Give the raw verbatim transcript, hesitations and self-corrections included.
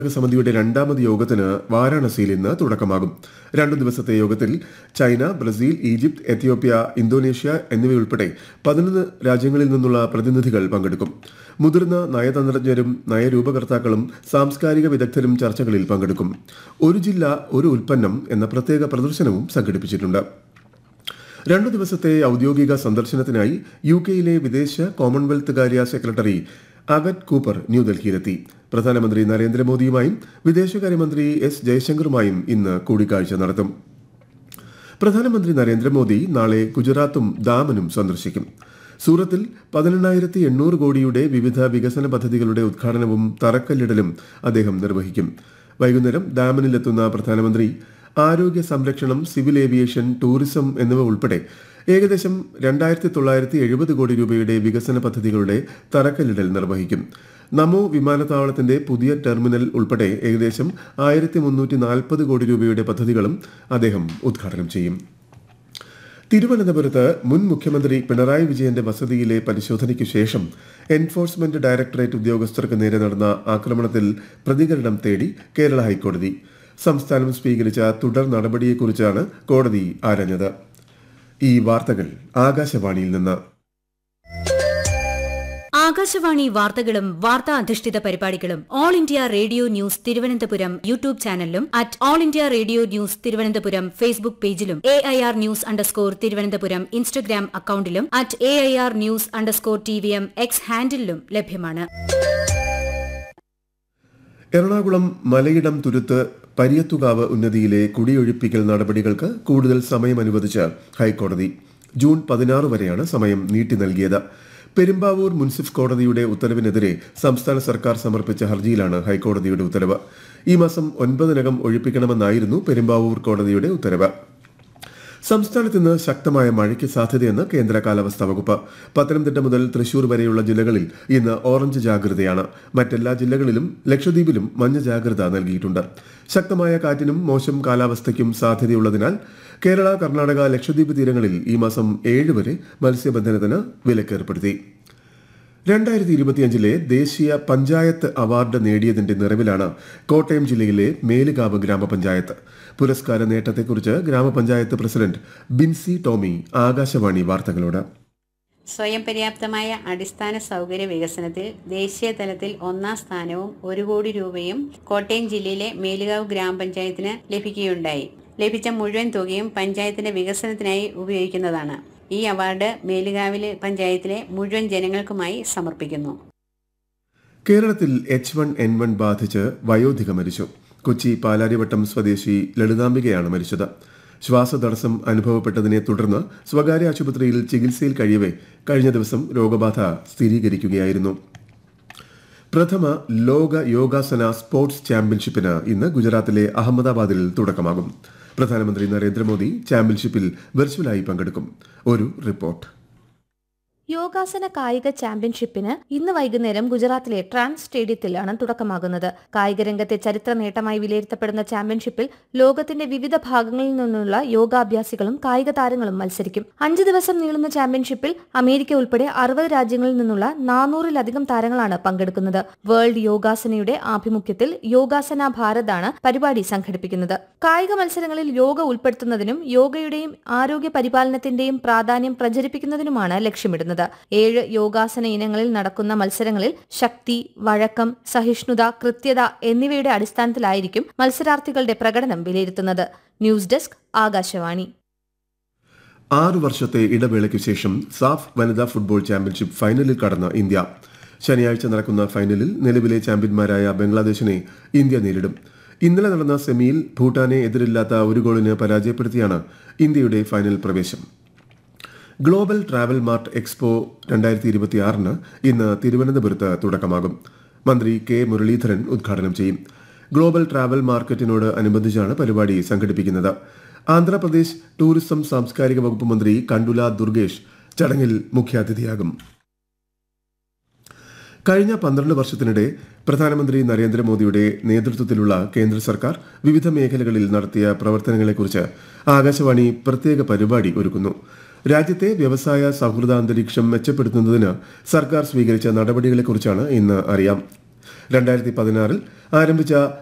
സമിതിയുടെ രണ്ടാമത് യോഗത്തിന് വാരാണസിയിൽ ഇന്ന് തുടക്കമാകും. രണ്ടു ദിവസത്തെ യോഗത്തിൽ China, Brazil, Egypt, Ethiopia, Indonesia എന്നിവയുൾപ്പെടെ പതിനൊന്ന് രാജ്യങ്ങളിൽ നിന്നുള്ള പ്രതിനിധികൾ പങ്കെടുക്കും. മുതിർന്ന നയതന്ത്രജ്ഞരും നയരൂപകർത്താക്കളും സാംസ്കാരിക വിദഗ്ധരും ചർച്ചകളിൽ പങ്കെടുക്കും. ഒരു ജില്ല ഒരു ഉൽപ്പന്നം എന്ന പ്രത്യേക പ്രദർശനവും സംഘടിപ്പിച്ചിട്ടുണ്ട്. രണ്ടു ദിവസത്തെ ഔദ്യോഗിക സന്ദർശനത്തിനായി യു കെയിലെ വിദേശ കോമൺവെൽത്ത് കാര്യ സെക്രട്ടറി അഗറ്റ് കൂപ്പർ ന്യൂഡൽഹിയിലെത്തി. പ്രധാനമന്ത്രി നരേന്ദ്രമോദിയുമായും വിദേശകാര്യമന്ത്രി എസ് ജയശങ്കറുമായും ഇന്ന് കൂടിക്കാഴ്ച നടത്തും. പ്രധാനമന്ത്രി നരേന്ദ്രമോദി നാളെ ഗുജറാത്തും ദാമനും സന്ദർശിക്കും. സൂറത്തിൽ പതിനെണ്ണായിരത്തി എണ്ണൂറ് കോടിയുടെ വിവിധ വികസന പദ്ധതികളുടെ ഉദ്ഘാടനവും തറക്കല്ലിടലും അദ്ദേഹം നിർവഹിക്കും. വൈകുന്നേരം ദാമനിലെത്തുന്ന പ്രധാനമന്ത്രി ആരോഗ്യ സംരക്ഷണം, സിവിൽ ഏവിയേഷൻ, ടൂറിസം എന്നിവ ഉൾപ്പെടെ ഏകദേശം രണ്ടായിരത്തി തൊള്ളായിരത്തി എഴുപത് കോടി രൂപയുടെ വികസന പദ്ധതികളുടെ തറക്കല്ലിടൽ നിർവഹിക്കും. നമോ വിമാനത്താവളത്തിന്റെ പുതിയ ടെർമിനൽ ഉൾപ്പെടെ ഏകദേശം ആയിരത്തി മുന്നൂറ്റി നാൽപ്പത് കോടി രൂപയുടെ പദ്ധതികളും അദ്ദേഹം ഉദ്ഘാടനം ചെയ്യും. തിരുവനന്തപുരത്ത് മുൻ മുഖ്യമന്ത്രി പിണറായി വിജയന്റെ വസതിയിലെ പരിശോധനയ്ക്കു ശേഷം എൻഫോഴ്സ്മെന്റ് ഡയറക്ടറേറ്റ് ഉദ്യോഗസ്ഥർക്ക് നേരെ നടന്ന ആക്രമണത്തിൽ പ്രതികരണം തേടി കേരള ഹൈക്കോടതി. സംസ്ഥാനം സ്വീകരിച്ച തുടർ നടപടിയെക്കുറിച്ചാണ് കോടതി ആരാഞ്ഞത്. ഈ വാർത്തകൾ ആകാശവാണിയിൽ നിന്ന്. ആകാശവാണി വാർത്തകളും വാർത്താ അധിഷ്ഠിത പരിപാടികളും all India radio news Thiruvananthapuram YouTube ചാനലിലും at all India radio news Thiruvananthapuram Facebook പേജിലും A I R news underscore Thiruvananthapuram Instagram അക്കൌണ്ടിലും at A I R news underscore T V M X ഹാൻഡിലും ലഭ്യമാണ്. എറണാകുളം മലയിടം തുരുത്ത് പരിയത്തുകാവ് ഉന്നതിയിലെ കുടിയൊഴിപ്പിക്കൽ നടപടികൾക്ക് കൂടുതൽ സമയം അനുവദിച്ച് ഹൈക്കോടതി. ജൂൺ പതിനാറ് വരെയാണ് സമയം നീട്ടി നൽകിയത്. പെരുമ്പാവൂർ മുൻസിഫ് കോടതിയുടെ ഉത്തരവിനെതിരെ സംസ്ഥാന സർക്കാർ സമർപ്പിച്ച ഹർജിയിലാണ് ഹൈക്കോടതിയുടെ ഉത്തരവ്. ഈ മാസം ഒൻപതിനകം ഒഴിപ്പിക്കണമെന്നായിരുന്നു പെരുമ്പാവൂർ കോടതിയുടെ ഉത്തരവ്. സംസ്ഥാനത്ത് ഇന്ന് ശക്തമായ മഴയ്ക്ക് സാധ്യതയെന്ന് കേന്ദ്ര കാലാവസ്ഥാ വകുപ്പ്. പത്തനംതിട്ട മുതൽ തൃശൂർ വരെയുള്ള ജില്ലകളിൽ ഇന്ന് ഓറഞ്ച് ജാഗ്രതയാണ്. മറ്റെല്ലാ ജില്ലകളിലും ലക്ഷദ്വീപിലും മഞ്ഞ ജാഗ്രത നൽകിയിട്ടുണ്ട്. ശക്തമായ കാറ്റിനും മോശം കാലാവസ്ഥയ്ക്കും സാധ്യതയുള്ളതിനാൽ കേരള, കർണാടക, ലക്ഷദ്വീപ് തീരങ്ങളിൽ ഈ മാസം ഏഴ് വരെ മത്സ്യബന്ധനത്തിന് വിലക്കേർപ്പെടുത്തി. രണ്ടായിരത്തി ഇരുപത്തിയഞ്ചിലെ ദേശീയ പഞ്ചായത്ത് അവാർഡ് നേടിയതിന്റെ നിറവിലാണ് കോട്ടയം ജില്ലയിലെ മേലുകാവ് ഗ്രാമപഞ്ചായത്ത്. പുരസ്കാര നേട്ടത്തെക്കുറിച്ച് ഗ്രാമപഞ്ചായത്ത് പ്രസിഡന്റ് ബിൻസി ടോമി ആകാശവാണി വാർത്തകളോട്. സ്വയം പര്യാപ്തമായ അടിസ്ഥാന സൗകര്യ വികസനത്തിൽ ദേശീയ തലത്തിൽ ഒന്നാം സ്ഥാനവും ഒരു കോടി രൂപയും കോട്ടയം ജില്ലയിലെ മേലുകാവ് ഗ്രാമപഞ്ചായത്തിന് ലഭിക്കുകയുണ്ടായി. ലഭിച്ച മുഴുവൻ തുകയും പഞ്ചായത്തിന്റെ വികസനത്തിനായി ഉപയോഗിക്കുന്നതാണ്. ഈ അവാർഡ് മേലുകാവിലെ പഞ്ചായത്തിലെ മുഴുവൻ ജനങ്ങൾക്കുമായി സമർപ്പിക്കുന്നു. കേരളത്തിൽ എച്ച് വൺ എൻ വൺ ബാധിച്ച് വയോധിക മരിച്ചു. കൊച്ചി പാലാരിവട്ടം സ്വദേശി ലളിതാംബികയാണ് മരിച്ചത്. ശ്വാസതടസ്സം അനുഭവപ്പെട്ടതിനെ തുടർന്ന് സ്വകാര്യ ആശുപത്രിയിൽ ചികിത്സയിൽ കഴിയവേ കഴിഞ്ഞ ദിവസം രോഗബാധ സ്ഥിരീകരിക്കുകയായിരുന്നു. പ്രഥമ ലോക യോഗാസന സ്പോർട്സ് ചാമ്പ്യൻഷിപ്പിന് ഇന്ന് ഗുജറാത്തിലെ അഹമ്മദാബാദിൽ തുടക്കമാകും. പ്രധാനമന്ത്രി നരേന്ദ്രമോദി ചാമ്പ്യൻഷിപ്പിൽ വെർച്വലായി പങ്കെടുക്കും. ഒരു റിപ്പോർട്ട്. യോഗാസന കായിക ചാമ്പ്യൻഷിപ്പിന് ഇന്ന് വൈകുന്നേരം ഗുജറാത്തിലെ ട്രാൻസ് സ്റ്റേഡിയത്തിലാണ് തുടക്കമാകുന്നത്. കായിക രംഗത്തെ ചരിത്ര നേട്ടമായി വിലയിരുത്തപ്പെടുന്ന ചാമ്പ്യൻഷിപ്പിൽ ലോകത്തിന്റെ വിവിധ ഭാഗങ്ങളിൽ നിന്നുള്ള യോഗാഭ്യാസികളും കായിക താരങ്ങളും മത്സരിക്കും. അഞ്ച് ദിവസം നീളുന്ന ചാമ്പ്യൻഷിപ്പിൽ അമേരിക്ക ഉൾപ്പെടെ അറുപത് രാജ്യങ്ങളിൽ നിന്നുള്ള നാനൂറിലധികം താരങ്ങളാണ് പങ്കെടുക്കുന്നത്. വേൾഡ് യോഗാസനയുടെ ആഭിമുഖ്യത്തിൽ യോഗാസന ഭാരതാണ് പരിപാടി സംഘടിപ്പിക്കുന്നത്. കായിക മത്സരങ്ങളിൽ യോഗ ഉൾപ്പെടുത്തുന്നതിനും യോഗയുടെയും ആരോഗ്യ പരിപാലനത്തിന്റെയും പ്രാധാന്യം പ്രചരിപ്പിക്കുന്നതിനുമാണ് ലക്ഷ്യമിടുന്നത്. ഏഴ് യോഗാസന ഇനങ്ങളിൽ നടക്കുന്ന മത്സരങ്ങളിൽ ശക്തി, വഴക്കം, സഹിഷ്ണുത, കൃത്യത എന്നിവയുടെ അടിസ്ഥാനത്തിലായിരിക്കും മത്സരാർത്ഥികളുടെ പ്രകടനം വിലയിരുത്തുന്നത്. News desk, Akashvani. ആറു വർഷത്തെ ഇടവേളയ്ക്കു ശേഷം സാഫ് വനിതാ ഫുട്ബോൾ ചാമ്പ്യൻഷിപ്പ് ഫൈനലിൽ കടന്ന ഇന്ത്യ. ശനിയാഴ്ച നടക്കുന്ന ഫൈനലിൽ നിലവിലെ ചാമ്പ്യന്മാരായ ബംഗ്ലാദേശിനെ ഇന്ത്യ നേരിടും. ഇന്നലെ നടന്ന സെമിയിൽ ഭൂട്ടാനെ എതിരില്ലാത്ത ഒരു ഗോളിന് പരാജയപ്പെടുത്തിയാണ് ഇന്ത്യയുടെ ഫൈനൽ പ്രവേശം. ഗ്ലോബൽ ട്രാവൽ മാർട്ട് എക്സ്പോ രണ്ടായിരത്തി ഇരുപത്തിയാറിന് ഇന്ന് തിരുവനന്തപുരത്ത് തുടക്കമാകും. മന്ത്രി കെ മുരളീധരൻ ഉദ്ഘാടനം ചെയ്യും. ഗ്ലോബൽ ട്രാവൽ മാർക്കറ്റിനോട് അനുബന്ധിച്ചാണ് പരിപാടി സംഘടിപ്പിക്കുന്നത്. ആന്ധ്രാപ്രദേശ് ടൂറിസം സാംസ്കാരിക വകുപ്പ് മന്ത്രി കണ്ടുല ദുർഗേഷ് ചടങ്ങിൽ മുഖ്യാതിഥിയാകും. കഴിഞ്ഞ പന്ത്രണ്ട് വർഷത്തിനിടെ പ്രധാനമന്ത്രി നരേന്ദ്രമോദിയുടെ നേതൃത്വത്തിലുള്ള കേന്ദ്ര സർക്കാർ വിവിധ മേഖലകളിൽ നടത്തിയ പ്രവർത്തനങ്ങളെക്കുറിച്ച് ആകാശവാണി പ്രത്യേക പരിപാടി ഒരുക്കുന്നു. രാജ്യത്തെ വ്യവസായ സൗഹൃദ അന്തരീക്ഷം മെച്ചപ്പെടുത്തുന്നതിന് സർക്കാർ സ്വീകരിച്ച നടപടികളെക്കുറിച്ചാണ് ഇന്ന് അറിയാം. രണ്ടായിരത്തി പതിനാറിൽ ആരംഭിച്ച